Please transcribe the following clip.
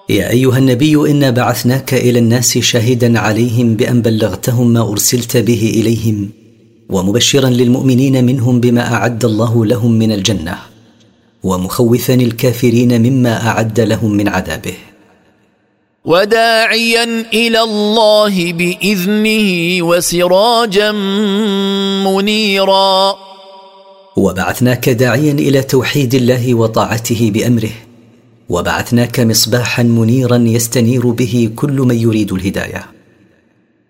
يا أيها النبي إنا بعثناك إلى الناس شاهدا عليهم بأن بلغتهم ما أرسلت به إليهم ومبشرا للمؤمنين منهم بما أعد الله لهم من الجنة ومخوفا الكافرين مما أعد لهم من عذابه وداعيا إلى الله بإذنه وسراجا منيرا. وبعثناك داعيا إلى توحيد الله وطاعته بأمره، وبعثناك مصباحا منيرا يستنير به كل من يريد الهداية.